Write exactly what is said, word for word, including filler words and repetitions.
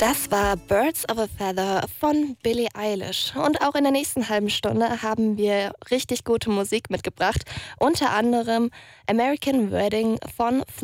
Das war Birds of a Feather von Billie Eilish. Und auch in der nächsten halben Stunde haben wir richtig gute Musik mitgebracht. Unter anderem American Wedding von